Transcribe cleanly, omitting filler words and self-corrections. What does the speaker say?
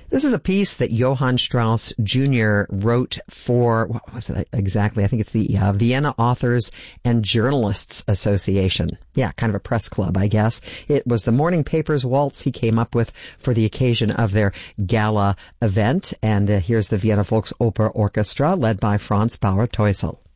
This is a piece that Johann Strauss Jr. wrote for, what was it exactly? I think it's the Vienna Authors and Journalists Association. Yeah, kind of a press club, I guess. It was the morning paper's waltz he came up with for the occasion of their gala event. And here's the Vienna Volksoper Orchestra led by Franz Bauer-Teusel.